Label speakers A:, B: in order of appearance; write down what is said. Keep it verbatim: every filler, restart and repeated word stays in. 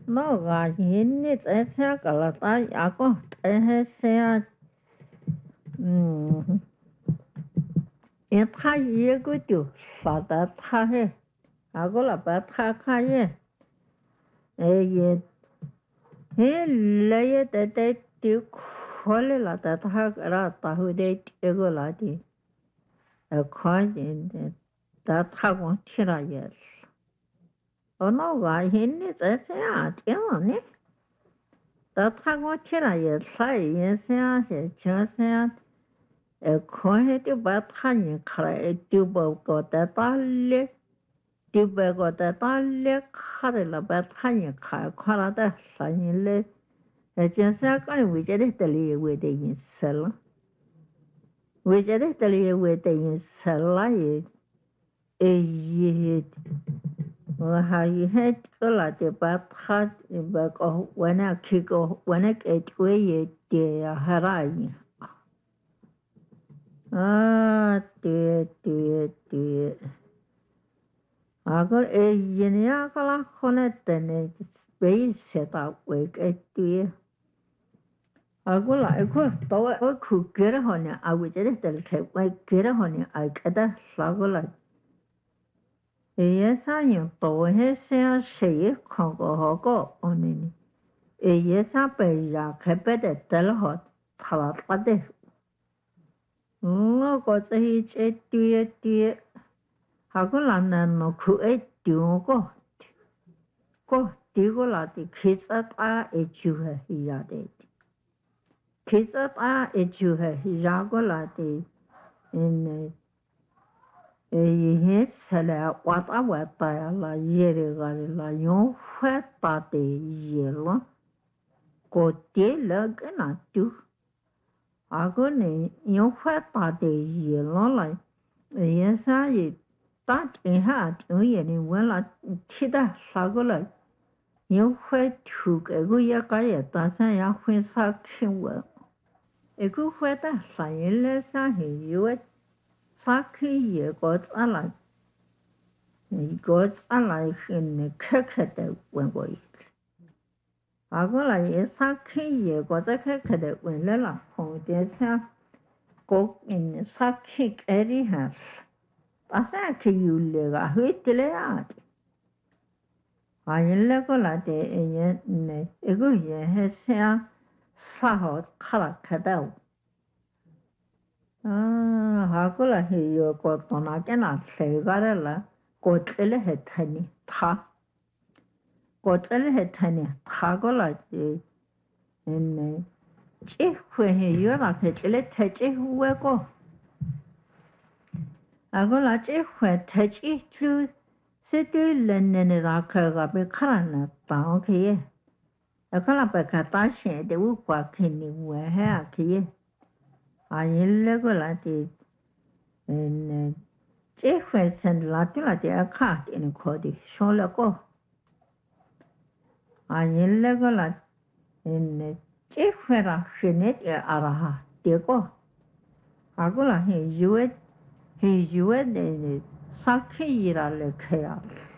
A: 너가 있니 째세가라 다 야고 째세야 음 예타 예고도 사다 타해 아고라 바타 카예 에예 헬레예 때때 띠 콜레라 다타가라 타후데 띠고라디 에 코인데 다 타고 티라예 어너가 있니 째세야 띠오네 다 타고 티라예 사이에 세야세 저세야 에 코헤디 바타니 카라에 띠보고 다달레 띠베고 다달레 카레라 바타니 카 카라다 사니레 에 저세야까지 위제데 들리 위데 인셀 위제데 들리 위데 인셀라이 에예 وهاي هاد قلت بطخت بقى وانا كيكو وانا كتوية دي هراي آه دي دي دي أقول إيجني أقول خونة تاني بيسيطا ويك دي أقول أقول طوى أقول كيرا هوني أوجده تلك كيرا هوني أكده سأقول 예산이 또 해서야 시 하고 오늘 예산 배야 개배대 들어 탈라데 어 거기 제 뒤에 뒤에 하고 나는 그에 띄우고 고 뒤고라디 기사다 에주해 해야 돼 기사다 에주해 야고라디 인 에이 살아 왔다 왔다 라 예레가라 용회다데 예로 고텔 그나투 아고네 용회다데 예로라 예사이 따트하 뚜예니 원라 티다 사고라 용회 투고 야가야 따사야 회사 킨워 에고 회다 사일레 사히요 사키에 고짜라 이거 짜라 했네 크크데 원고이 아고라 예 사키에 고짜 크크데 원래라 홍대사 꼭 있는 사키 에리하 아사키 율레가 흐틀레야 아일레고라데 에네 이거 예 해서 사호 카라카다오 아, 하고라 해요. 고토나 깨나 세가래라. 고틀레 했더니 타. 고틀레 했더니 타고라지. 했네. 찌후에 해요라 해질레 태지 후에고. 아고라 찌후에 태지 주 세들레네네 라카가 베카라나 따오케예. 아고라 베카타 셰데 우과 케니 우에 해아케예. 아일레고라디 엔 제회선 라티라디 아카티 인 코디 쇼라고 아일레고라 엔 제회라 쉐네티 아라하 데고 아고라 해 유에 해 유에 네 사키이라레 케야